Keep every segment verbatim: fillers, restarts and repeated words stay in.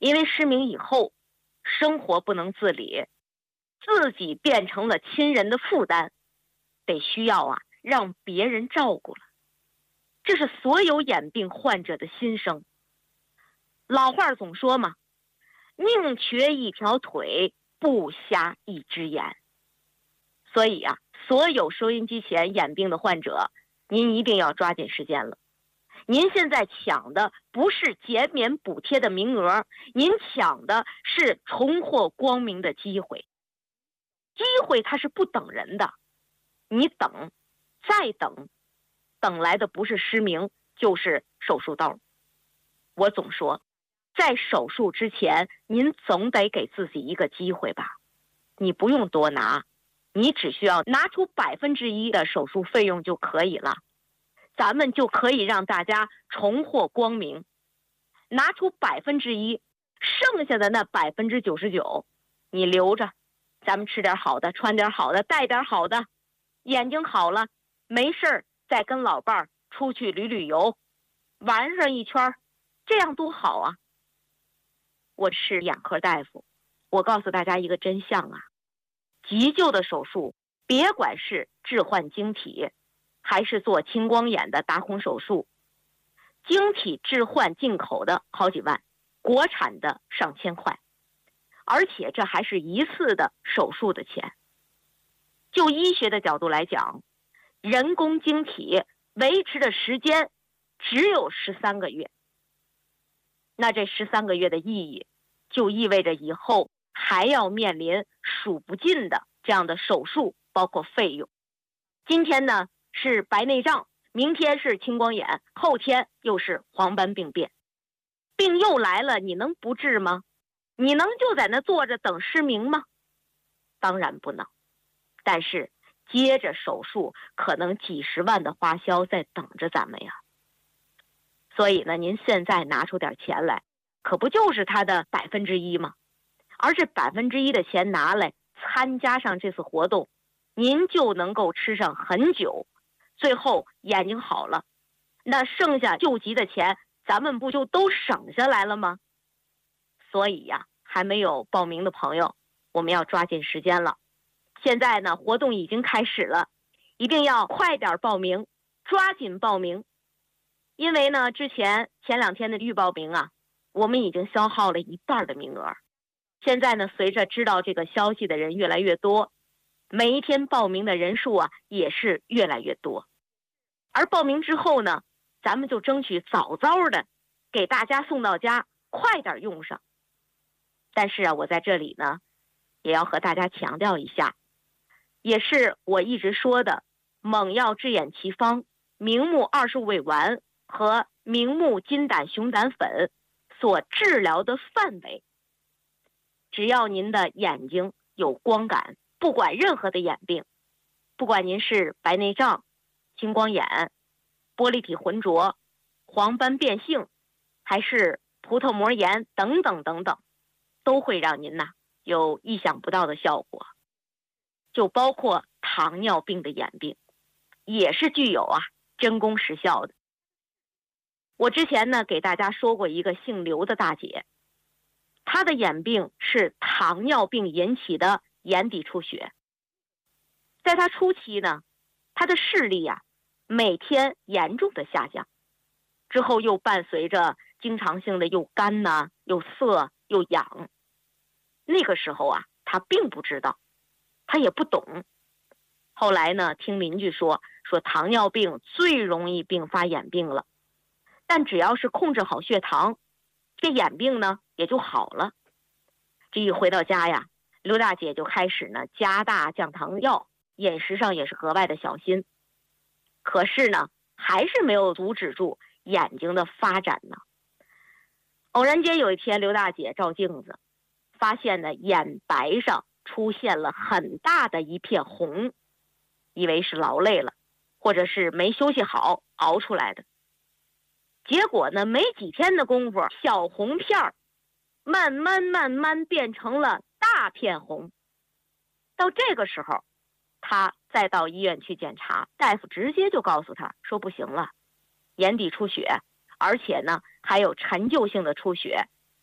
因为失明以后，生活不能自理，自己变成了亲人的负担，得需要啊让别人照顾了。这是所有眼病患者的心声。老话总说嘛，宁缺一条腿，不瞎一只眼。所以啊，所有收音机前眼病的患者，您一定要抓紧时间了。您现在抢的不是减免补贴的名额，您抢的是重获光明的机会。机会它是不等人的，你等，再等，等来的不是失明，就是手术刀。我总说，在手术之前，您总得给自己一个机会吧。你不用多拿，你只需要拿出百分之一的手术费用就可以了。咱们就可以让大家重获光明，拿出百分之一，剩下的那百分之九十九，你留着，咱们吃点好的，穿点好的，带点好的，眼睛好了，没事再跟老伴儿出去旅旅游，玩上一圈，这样多好啊！我是眼科大夫，我告诉大家一个真相啊，急救的手术，别管是置换晶体，还是做青光眼的打孔手术，晶体置换进口的好几万，国产的上千块，而且这还是一次的手术的钱。就医学的角度来讲，人工晶体维持的时间只有十三个月，那这十三个月的意义，就意味着以后还要面临数不尽的这样的手术，包括费用。今天呢是白内障，明天是青光眼，后天又是黄斑病变，病又来了，你能不治吗？你能就在那坐着等失明吗？当然不能。但是接着手术，可能几十万的花销在等着咱们呀。所以呢，您现在拿出点钱来，可不就是它的百分之一吗？而这百分之一的钱拿来参加上这次活动，您就能够吃上很久。最后眼睛好了，那剩下救急的钱，咱们不就都省下来了吗？所以呀，还没有报名的朋友，我们要抓紧时间了。现在呢，活动已经开始了，一定要快点报名，抓紧报名。因为呢，之前前两天的预报名啊，我们已经消耗了一半的名额。现在呢，随着知道这个消息的人越来越多，每一天报名的人数啊，也是越来越多。而报名之后呢，咱们就争取早早的给大家送到家，快点用上。但是啊，我在这里呢，也要和大家强调一下，也是我一直说的猛药治眼奇方明目二十五味丸和明目金胆熊胆粉所治疗的范围。只要您的眼睛有光感，不管任何的眼病，不管您是白内障、青光眼、玻璃体浑浊、黄斑变性，还是葡萄膜炎等等等等，都会让您呐有意想不到的效果。就包括糖尿病的眼病，也是具有啊真功实效的。我之前呢给大家说过一个姓刘的大姐，她的眼病是糖尿病引起的眼底出血。在她初期呢，她的视力啊每天严重的下降，之后又伴随着经常性的又干呐、又涩又痒。那个时候啊，她并不知道，她也不懂。后来呢，听邻居说，说糖尿病最容易并发眼病了，但只要是控制好血糖，这眼病呢也就好了。这一回到家呀，刘大姐就开始呢加大降糖药，饮食上也是格外的小心。可是呢，还是没有阻止住眼睛的发展呢。偶然间有一天，刘大姐照镜子，发现呢眼白上出现了很大的一片红，以为是劳累了，或者是没休息好熬出来的。结果呢，没几天的功夫，小红片儿慢慢慢慢变成了大片红。到这个时候，他再到医院去检查，大夫直接就告诉他说不行了，眼底出血，而且呢还有陈旧性的出血，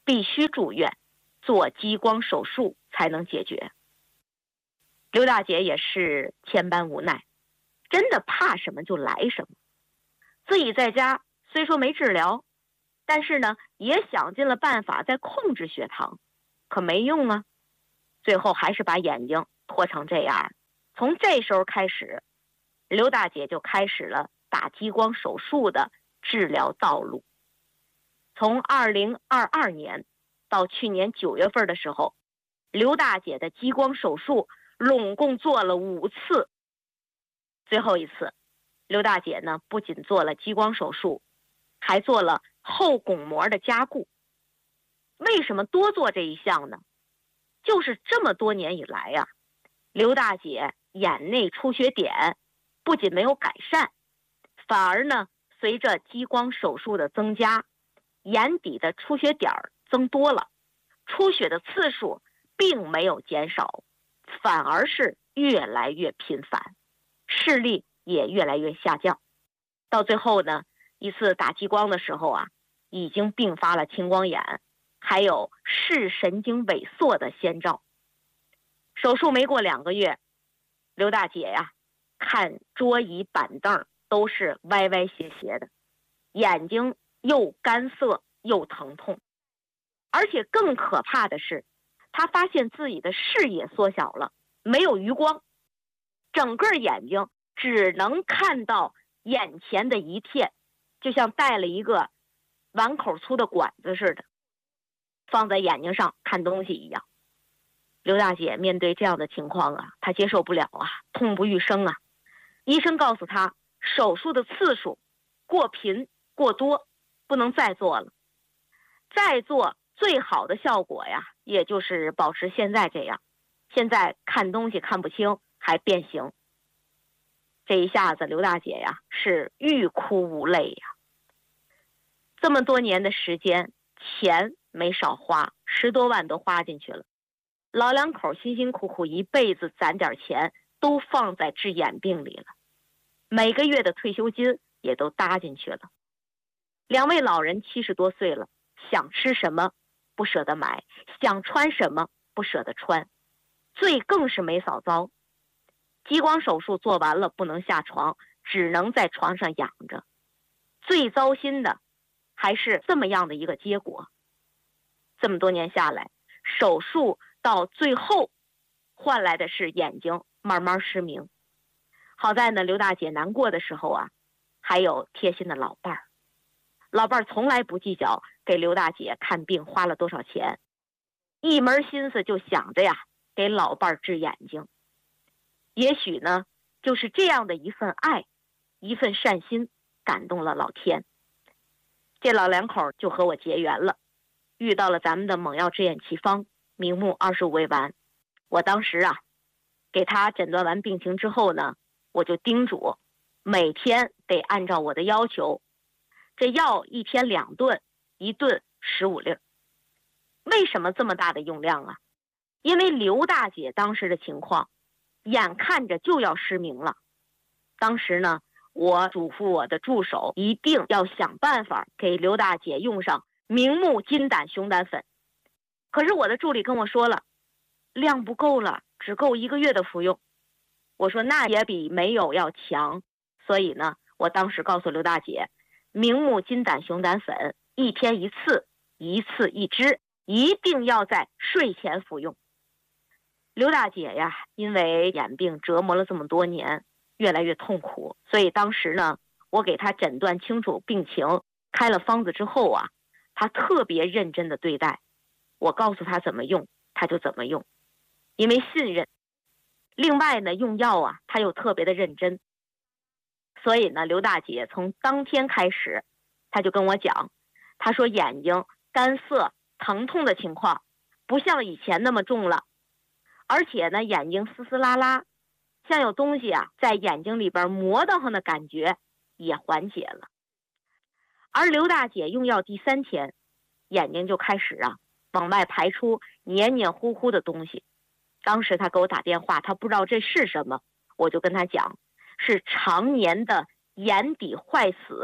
必须住院做激光手术才能解决。刘大姐也是千般无奈，真的怕什么就来什么。自己在家虽说没治疗，但是呢也想尽了办法在控制血糖，可没用啊。最后还是把眼睛拖成这样。从这时候开始，刘大姐就开始了打激光手术的治疗道路。从二零二二年到去年九月份的时候，刘大姐的激光手术拢共做了五次。最后一次，刘大姐呢不仅做了激光手术，还做了后巩膜的加固。为什么多做这一项呢？就是这么多年以来呀、啊，刘大姐眼内出血点不仅没有改善，反而呢随着激光手术的增加，眼底的出血点增多了，出血的次数并没有减少，反而是越来越频繁，视力也越来越下降。到最后呢，一次打激光的时候啊，已经并发了青光眼，还有视神经萎缩的先兆。手术没过两个月，刘大姐呀，看桌椅板凳都是歪歪斜斜的，眼睛又干涩又疼痛，而且更可怕的是，她发现自己的视野缩小了，没有余光，整个眼睛只能看到眼前的一片，就像带了一个碗口粗的管子似的，放在眼睛上看东西一样。刘大姐面对这样的情况啊，她接受不了啊，痛不欲生啊。医生告诉她，手术的次数过频过多，不能再做了。再做最好的效果呀，也就是保持现在这样。现在看东西看不清，还变形。这一下子刘大姐呀，是欲哭无泪呀。这么多年的时间，钱没少花，十多万都花进去了。老两口辛辛苦苦一辈子攒点钱，都放在治眼病里了，每个月的退休金也都搭进去了。两位老人七十多岁了，想吃什么不舍得买，想穿什么不舍得穿，罪更是没少遭。激光手术做完了不能下床，只能在床上养着。最糟心的还是这么样的一个结果。这么多年下来，手术到最后换来的是眼睛慢慢失明。好在呢，刘大姐难过的时候啊，还有贴心的老伴儿。老伴儿从来不计较给刘大姐看病花了多少钱，一门心思就想着呀，给老伴儿治眼睛。也许呢，就是这样的一份爱，一份善心，感动了老天。这老两口就和我结缘了，遇到了咱们的猛药治眼奇方明目二十五味丸。我当时啊，给他诊断完病情之后呢，我就叮嘱每天得按照我的要求，这药一天两顿，一顿十五粒。为什么这么大的用量啊？因为刘大姐当时的情况，眼看着就要失明了。当时呢，我嘱咐我的助手一定要想办法给刘大姐用上明目金胆熊胆粉。可是我的助理跟我说了，量不够了，只够一个月的服用。我说那也比没有要强，所以呢，我当时告诉刘大姐，明目金胆熊胆粉一天一次，一次一支，一定要在睡前服用。刘大姐呀，因为眼病折磨了这么多年，越来越痛苦，所以当时呢，我给她诊断清楚病情，开了方子之后啊，她特别认真的对待。我告诉她怎么用，她就怎么用，因为信任。另外呢，用药啊，她又特别的认真。所以呢，刘大姐从当天开始，她就跟我讲，她说眼睛干涩、疼痛的情况不像以前那么重了，而且呢，眼睛丝丝拉拉，像有东西啊在眼睛里边磨得慌的感觉也缓解了。而刘大姐用药第三天，眼睛就开始啊往外排出黏黏糊糊的东西。当时她给我打电话，她不知道这是什么，我就跟她讲，是常年的眼底坏死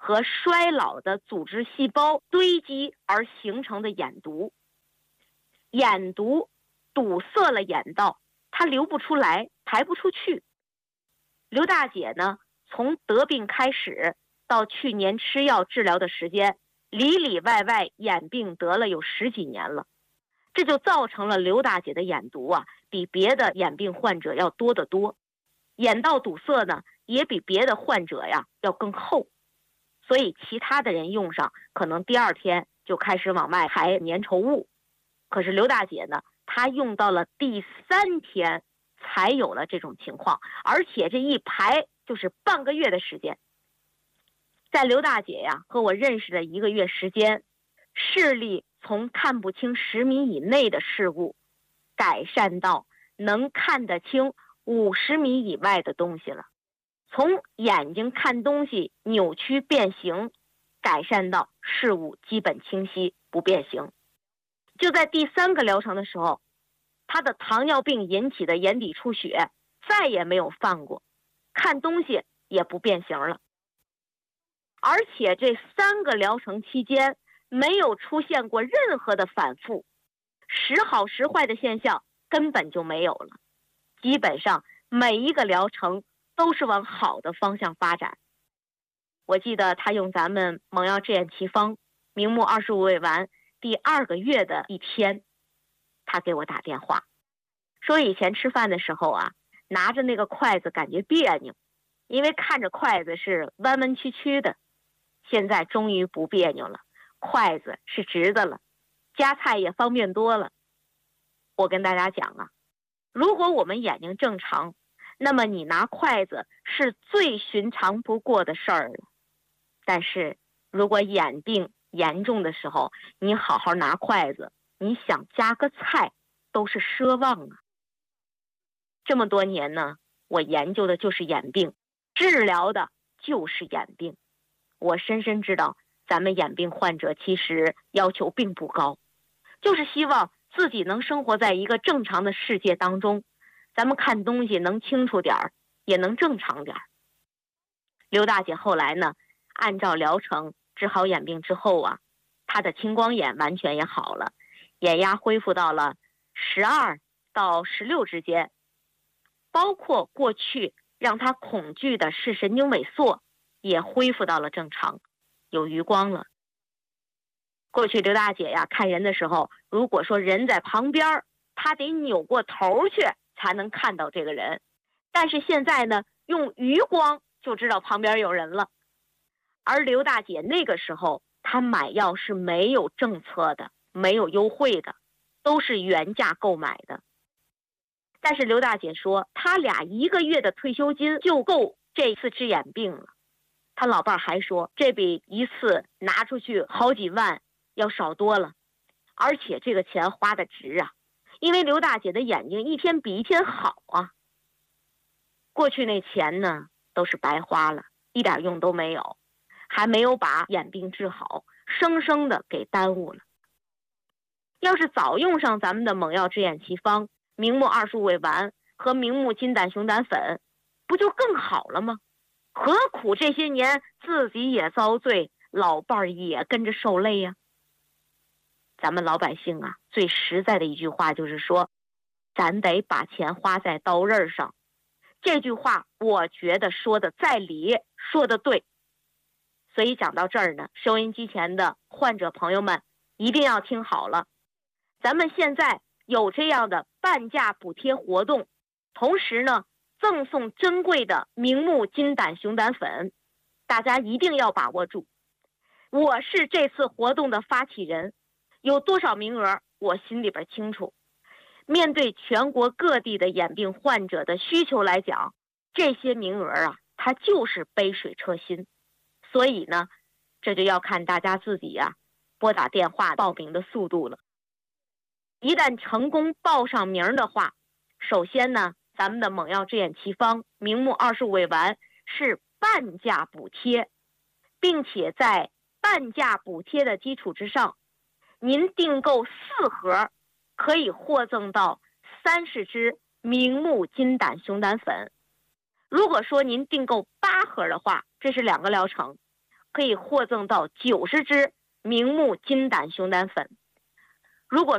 和衰老的组织细胞堆积而形成的眼毒。眼毒堵塞了眼道，它流不出来，排不出去。刘大姐呢，从得病开始到去年吃药治疗的时间，里里外外眼病得了有十几年了，这就造成了刘大姐的眼毒啊，比别的眼病患者要多得多。眼道堵塞呢，也比别的患者呀要更厚，所以其他的人用上，可能第二天就开始往外排粘稠物。可是刘大姐呢，她用到了第三天才有了这种情况，而且这一排就是半个月的时间。在刘大姐呀和我认识的一个月时间，视力从看不清十米以内的事物，改善到能看得清五十米以外的东西了。从眼睛看东西扭曲变形，改善到事物基本清晰不变形。就在第三个疗程的时候，他的糖尿病引起的眼底出血再也没有犯过，看东西也不变形了。而且这三个疗程期间没有出现过任何的反复，时好时坏的现象根本就没有了。基本上每一个疗程都是往好的方向发展。我记得他用咱们蒙药制眼奇方明目二十五味丸第二个月的一天，他给我打电话说，以前吃饭的时候啊，拿着那个筷子感觉别扭，因为看着筷子是弯弯曲曲的，现在终于不别扭了，筷子是直的了，夹菜也方便多了。我跟大家讲啊，如果我们眼睛正常，那么你拿筷子是最寻常不过的事儿了。但是如果眼病严重的时候，你好好拿筷子，你想夹个菜都是奢望啊。这么多年呢，我研究的就是眼病，治疗的就是眼病。我深深知道咱们眼病患者其实要求并不高，就是希望自己能生活在一个正常的世界当中，咱们看东西能清楚点儿，也能正常点儿。刘大姐后来呢，按照疗程治好眼病之后啊，她的青光眼完全也好了，眼压恢复到了十二到十六之间，包括过去让她恐惧的视神经萎缩也恢复到了正常，有余光了。过去刘大姐呀看人的时候，如果说人在旁边，她得扭过头去才能看到这个人，但是现在呢，用余光就知道旁边有人了。而刘大姐那个时候，她买药是没有政策的，没有优惠的，都是原价购买的。但是刘大姐说，她俩一个月的退休金就够这次治眼病了。她老伴还说，这比一次拿出去好几万要少多了，而且这个钱花的值啊，因为刘大姐的眼睛一天比一天好啊。过去那钱呢，都是白花了，一点用都没有，还没有把眼病治好，生生的给耽误了。要是早用上咱们的蒙药治眼奇方明目二十五味丸和明目金胆熊胆粉，不就更好了吗？何苦这些年自己也遭罪，老伴儿也跟着受累呀？咱们老百姓啊，最实在的一句话就是说，咱得把钱花在刀刃上。这句话我觉得说的在理，说的对。所以讲到这儿呢，收音机前的患者朋友们一定要听好了，咱们现在有这样的半价补贴活动，同时呢赠送珍贵的明目金胆熊胆粉，大家一定要把握住。我是这次活动的发起人，有多少名额我心里边清楚。面对全国各地的眼病患者的需求来讲，这些名额啊，它就是杯水车薪。所以呢，这就要看大家自己啊拨打电话报名的速度了。一旦成功报上名的话，首先呢，咱们的蒙药治眼奇方明目二十五味丸是半价补贴，并且在半价补贴的基础之上，您订购四盒可以获赠到三十支明目金胆熊胆粉。如果说您订购八盒的话，这是两个疗程， 可以获赠到九十支明目金胆熊胆粉。如果